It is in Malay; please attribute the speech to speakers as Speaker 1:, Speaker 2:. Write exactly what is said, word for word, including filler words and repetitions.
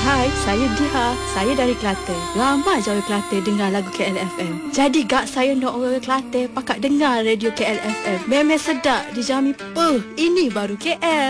Speaker 1: Hai, saya Diha. Saya dari Kelantan. Ramai je orang Kelantan dengar lagu K L F M. Jadi gak saya nak orang Kelantan pakat dengar radio K L F M. Memang sedap, dijamin. Puh, ini baru K L.